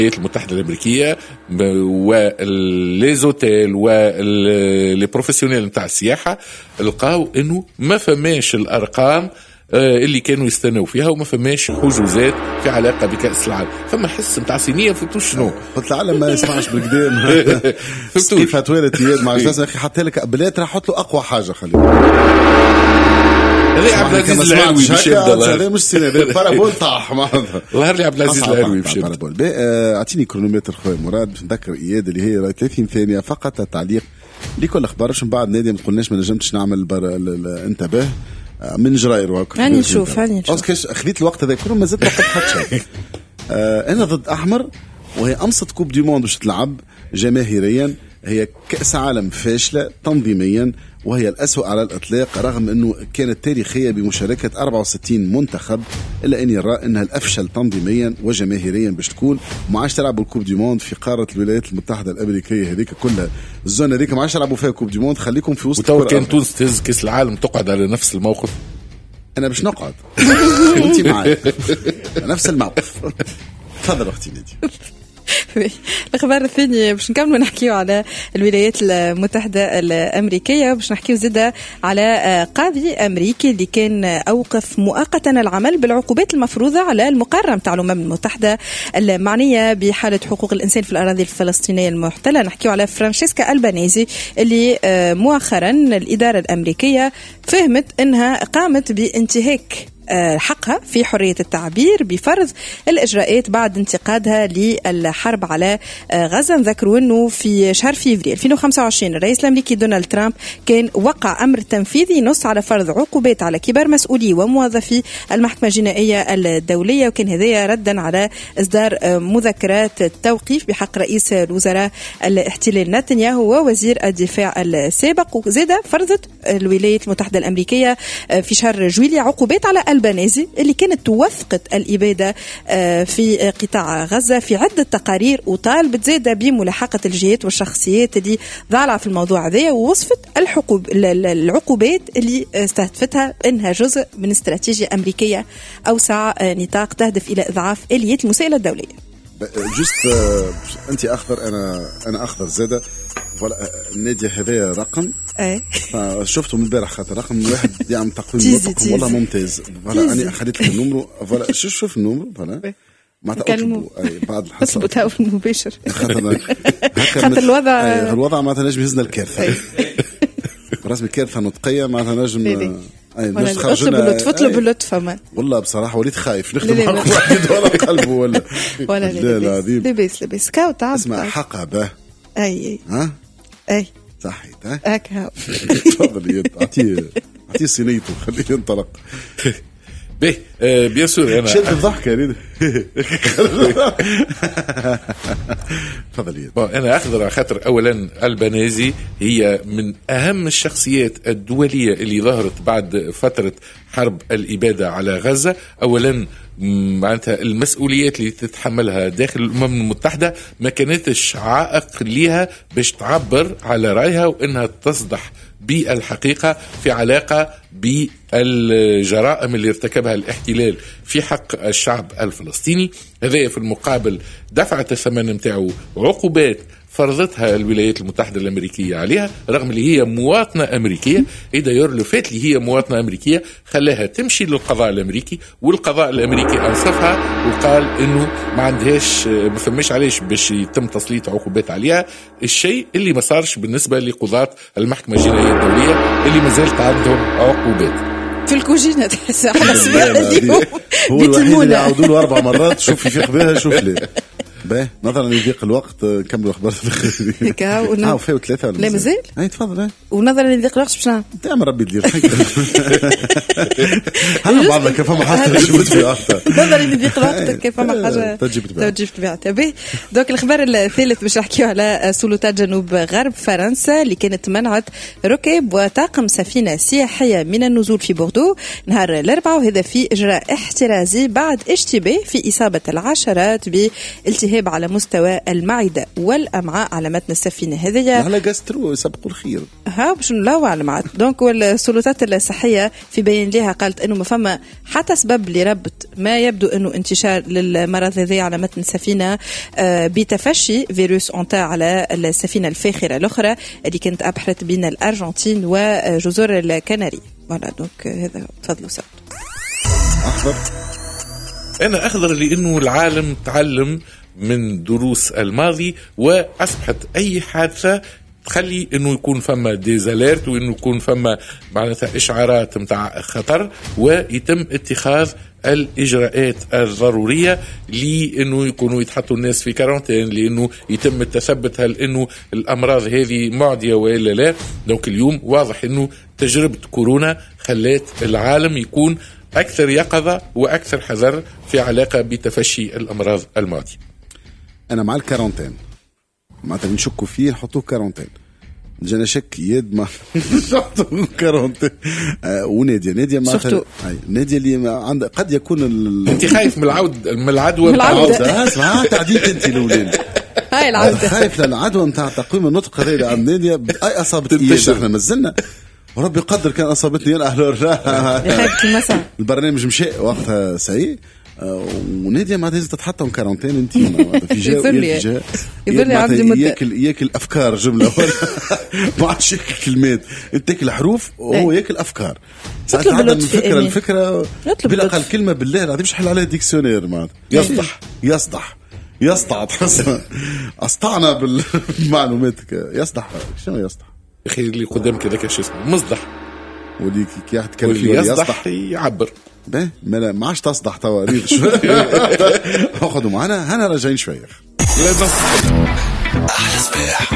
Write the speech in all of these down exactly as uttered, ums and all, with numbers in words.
المتحدة الأمريكية والليزوتيل والبروفيسيونيل نتاع السياحة لقاو إنه ما فماش الأرقام اللي كانوا يستنوا فيها وما فماش حجوزات في علاقة بكأس العالم. فما حس متاع سنية فتوش شنو قلت العالم ما يسمعش بالقدام كيف هتوالد ياد مع جلسة أخي حتى لك قبلات راح حط له أقوى حاجة خليه هذا عبد العزيز العلوي باش يبدا. هذا مش سيناريو بارابول طاح معناتها ظهر لي عبد العزيز العلوي باش يبدا. اعطيني كرونومتر خويا مراد باش نذكر اياد اللي هي ثلاثين ثانية فقط التعليق لكل اخبار باش من بعد نادي ما تقولناش ما نجمتش نعمل انتباه من جراير وهكا. هاني نشوف هاني نشوف كاش خذيت الوقت هذا كله ما زلت وقت حتى انا ضد احمر وهي امصت كوب دي موند باش تلعب جماهيريا. هي كأس عالم فاشلة تنظيميا وهي الأسوأ على الإطلاق رغم أنه كانت تاريخية بمشاركة أربعة وستين منتخب إلا أني أرى أنها الأفشل تنظيميا وجماهيريا باش تكون. ما عادش تلعبوا الكوب دي موند في قارة الولايات المتحدة الأمريكية هذيك كلها الزونة هذيك ما عادش تلعبوا فيها كوب دي موند. خليكم في وسط وتو كان تونس تهز كأس العالم تقعد على نفس الموقف. أنا باش نقعد أنت معي نفس الموقف. تفضل أختي نادي. الخبر الثاني باش نكملوا نحكيو على الولايات المتحدة الأمريكية باش نحكيو زيادة على قاضي أمريكي اللي كان أوقف مؤقتا العمل بالعقوبات المفروضة على المقرر متاع الأمم المتحدة المعنية بحالة حقوق الإنسان في الأراضي الفلسطينية المحتلة. نحكيو على فرانشيسكا ألبانيزي اللي مؤخرا الإدارة الأمريكية فهمت أنها قامت بانتهاك حقها في حرية التعبير بفرض الإجراءات بعد انتقادها للحرب على غزة. نذكروا أنه في شهر فيفري ألفين وخمسة وعشرين الرئيس الأمريكي دونالد ترامب كان وقع أمر تنفيذي ينص على فرض عقوبات على كبار مسؤولي وموظفي المحكمة الجنائية الدولية وكان هذا ردا على إصدار مذكرات التوقيف بحق رئيس الوزراء الاحتلال نتنياهو ووزير الدفاع السابق. وزاد فرضت الولايات المتحدة الأمريكية في شهر جويلية عقوبات على ألبانيزي اللي كانت توثقت الإبادة في قطاع غزة في عدة تقارير وطالبت زادة بملاحقة الجهات والشخصيات اللي ضالعة في الموضوع هذا ووصفت الحقوب العقوبات اللي استهدفتها إنها جزء من استراتيجية أمريكية أوسع نطاق تهدف إلى إضعاف آليات المساءلة الدولية. جست أنت أخضر أنا أنا أخضر زادة فوالا النادي هذا رقم ايه شفته من البارح خاطر رقم واحد يعمل تقويم رقم والله ممتاز فوالا انا خليت لك النمرو فوالا شوف شوف النمرو فوالا ما تعطوا بعد الحصه بتاعه المباشر خاطر خاطر الوضع الوضع ما تنجم يهزنا الكارثه رسمي كارثه نطقيه ما تنجم اي باش تخرجنا اطلب اللطف ما والله بصراحه وليت خايف نخدم حق واحد ولا قلبه ولا ولا لا لا لبس لبس كاو تعب اسمع حقها به اي ها اي صحيت ها هكا تفضل اعطيه اعطيه صينيته خليه ينطلق به بيان سور انا شد الضحكه هذه تفضل بون انا اخضر على خاطر اولا البانيزي هي من اهم الشخصيات الدوليه اللي ظهرت بعد فتره حرب الاباده على غزه. اولا معناتها المسؤوليات اللي تتحملها داخل الامم المتحده ما كانتش عائق ليها باش تعبر على رايها وانها تصدح بالحقيقة في علاقة بالجرائم اللي ارتكبها الاحتلال في حق الشعب الفلسطيني. هذا في المقابل دفعت الثمن متاعه عقوبات فرضتها الولايات المتحدة الأمريكية عليها رغم اللي هي مواطنة أمريكية. إذا يرلفت اللي هي مواطنة أمريكية خلاها تمشي للقضاء الأمريكي والقضاء الأمريكي أنصفها وقال إنه ما عندهاش ما فماش عليش باش يتم تسليط عقوبات عليها. الشيء اللي ما صارش بالنسبة لقضاة المحكمة الجنائية الدولية اللي ما زالت عندهم عقوبات في الكوجينة تحس على سبيل اليوم هو الوحيد اللي عاودوا له أربع مرات شوف يفيق بها شوف ليه باهي نظرا لضيق الوقت نكملوا اخبار هيك اه وفاو ثلاثه لا مازال اي تفضل ونظرا لضيق الوقت باش نعمل دائما ربي يدير هلا بعضنا كيف ما حاجه جبت فيها نظرا لضيق الوقت كيف ما حاجه تجيب تبعتها به. دوك الخبر الثالث باش نحكيو على سلطات جنوب غرب فرنسا اللي كانت منعت ركاب وطاقم سفينه سياحيه من النزول في بوردو نهار الاربعاء وهذا في اجراء احترازي بعد اشتباه في اصابه العشرات بالتهاب التهاب على مستوى المعدة والأمعاء على متن السفينة هذه. على جاسترو يسبقوا الخير ها باش نلاو على معد. دونك والسلطات الصحية في بيان لها قالت إنه ما فما حتى سبب لربط ما يبدو إنه انتشار للمرض هذا على متن السفينة بتفشي فيروس أنتا على السفينة الفاخرة الأخرى اللي كانت أبحرت بين الأرجنتين وجزر الكناري. فوالا دونك هذا تفضلوا سبت. أخضر. أنا أخضر لأنه العالم تعلم من دروس الماضي وأصبحت أي حادثة تخلي انه يكون فما ديزاليرت وانه يكون فما معناتها اشعارات متاع خطر ويتم اتخاذ الاجراءات الضروريه لانه يكونوا يتحطوا الناس في كارانتين لانه يتم التثبت هل انه الامراض هذه معديه والا لا. دونك اليوم واضح انه تجربه كورونا خلت العالم يكون اكثر يقظه واكثر حذر في علاقه بتفشي الامراض المعديه. انا مع الكارانتين معناتها نشكوا فيه نحطوه كارانتين. جانا شك يد ما نحطوه كارانتين. آه ونادية نادية معناتها نادية اللي عندها قد يكون ال... انت خايف من العود من العدوى العودة اسمع تعديت انت الاولين هاي العودة خايف للعدوى نتاع تقويم النطق هذا عند نادية اي اصابت اياد احنا مازلنا وربي يقدر كان اصابتني انا اهل الراه البرنامج مشى وقتها سيء. ونادية ما تهز تتحطم كارانتين انت في جهه يقول لي يقول لي عندي مدة ياكل ياكل افكار جمله ولا ما عادش ياكل كلمات انت تاكل حروف وهو ياكل افكار. ساعات عندنا الفكره الفكره بلا قال كلمه بالله العظيم مش حل عليها ديكسيونير معناتها يصدح يصدح يصدع تحس اسطعنا بالمعلومات يصدح شنو يصدح يا اخي اللي قدامك هذاك شو اسمه مصدح وديك كي واحد كان في يصدح يعبر به ما ما عادش تصدح تواريخ شويه اخذوا معنا هنا راجعين شويه لا نصدح احلى صباح.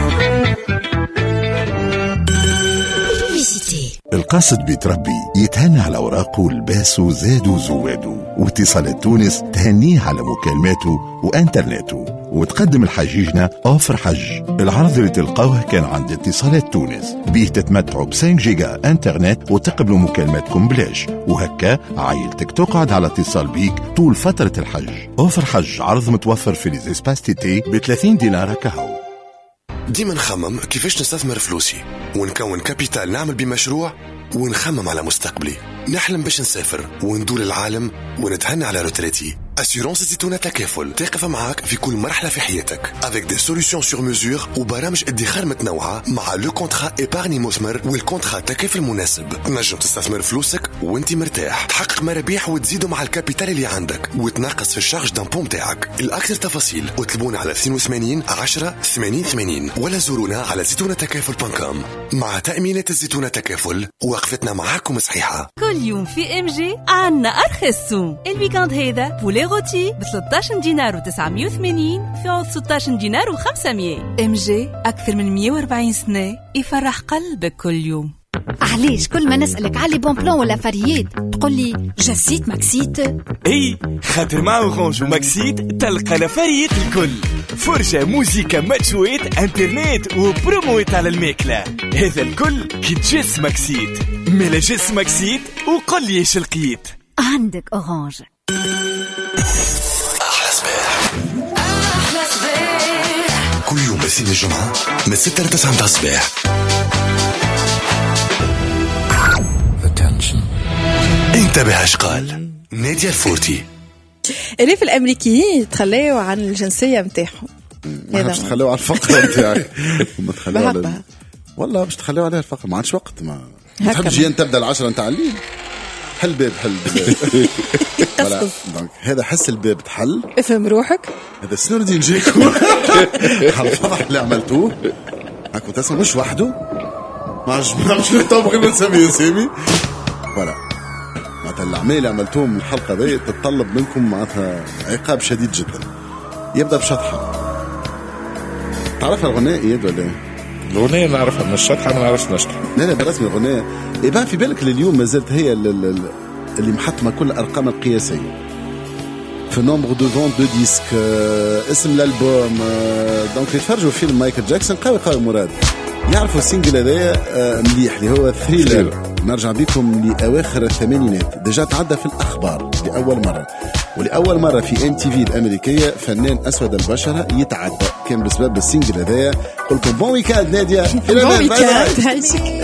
القاصد بيتربي يتهنى على أوراقه ولباسه زادو زوادو واتصالات تونس تهنيه على مكالماته وانترنته وتقدم الحجيجنا أوفر حج. العرض اللي تلقاوه كان عند اتصالات تونس بيه تتمتعوا بخمسة جيجا انترنت وتقبلوا مكالماتكم بلاش وهكا عائلتك تقعد على اتصال بيك طول فترة الحج. أوفر حج عرض متوفر في ليزيسباس تيتي ب ثلاثين دينار كهو. ديما نخمم كيفاش نستثمر فلوسي ونكون كابيتال نعمل بمشروع ونخمم على مستقبلي. نحلم باش نسافر وندور العالم ونتهنى على روتريتي. أسيرونس زيتونة تكافل تقف معاك في كل مرحلة في حياتك avec des solutions sur mesure وبرامج ادخار متنوعة مع لو كونترا إيبارني مثمر والكونترا تكافل مناسب. تنجم تستثمر فلوسك وانت مرتاح تحقق مرابيح وتزيدوا مع الكابيتال اللي عندك وتنقص في الشارج دامبون تاعك. الأكثر تفاصيل اطلبونا على اثنين وثمانين عشرة ثمانين ثمانين ولا زورونا على زيتونة تكافل دوت كوم. مع تأمينات الزيتونة تكافل وقفتنا معاكم صحيحة. كل يوم في ام جي عنا أرخص سوم. الويكاند هذا بولي غوتي ب ثلاثة عشر دينار وتسعمية وثمانين في عوض ستة عشر دينار وخمسمية. ام جي أكثر من مية وأربعين سنة يفرح قلبك كل يوم. علاش كل ما نسألك على بون بلان ولا فريات تقول لي جاسيت ماكسيت؟ اي خاطر مع اورانج وماكسيت تلقى لفريات الكل فرجة موسيقى ماتشويت انترنت وبرومويت على الماكلة. هذا الكل كي تجس ماكسيت ملا جس ماكسيت وقل لي ايش لقيت. عندك اورانج. أحلى صباح. أحلى صباح كل يوم بسين الجمعة من ستة لتسعة متاع الصباح. انتبه اش قال نادية الفورتي. اللي في الامريكيين يتخلوا عن الجنسيه نتاعهم. ما باش تخلوا على الفقره نتاعك ما تخلوا على والله باش تخلوا عليها الفقره ما عادش وقت ما تحب جيان تبدا العشرة نتاع الليل حل باب حل باب هذا حس الباب تحل افهم روحك هذا سنور دي نجيكو على الفضح اللي عملتوه هاكو تسمع مش وحده ما عجبناش نطبق غير نسميه سامي فوالا معناتها الأعمال اللي عملتوهم من الحلقة ذي تتطلب منكم معناتها عقاب شديد جدا. يبدأ بشطحة. تعرف الغناء إياد ولا؟ الغناء نعرفها من الشطحة ما نعرفش نشطح. لا لا بالرسمي الغناء. يبان في بالك اليوم ما زالت هي اللي محطمة كل الأرقام القياسية. في نومبر دو فونت دو ديسك اسم الألبوم دونك يتفرجوا فيلم مايكل جاكسون قوي قوي مراد. يعرفوا السنجل هذايا آه مليح اللي هو ثريلر. نرجع بكم لأواخر الثمانينات، ديجا تعدى في الأخبار لأول مرة، ولأول مرة في ام تي في الأمريكية فنان أسود البشرة يتعدى، كان بسبب السنجل هذايا. قلت بون ويكاند نادية، بون ويكاند.